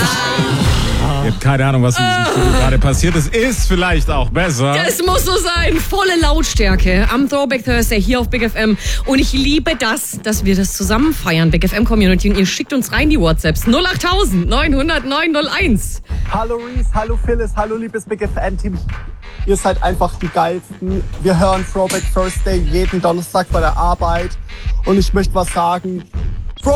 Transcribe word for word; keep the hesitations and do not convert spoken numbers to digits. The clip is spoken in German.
Ihr habt keine Ahnung, was in diesem Studio gerade passiert ist. Ist vielleicht auch besser. Es muss so sein. Volle Lautstärke am Throwback Thursday hier auf Big F M. Und ich liebe das, dass wir das zusammen feiern, Big F M Community. Und ihr schickt uns rein die WhatsApps. null acht neun null null neun null eins. Hallo Reese, hallo Phyllis, hallo liebes Big F M-Team. Ihr seid einfach die Geilsten. Wir hören Throwback Thursday jeden Donnerstag bei der Arbeit. Und ich möchte was sagen.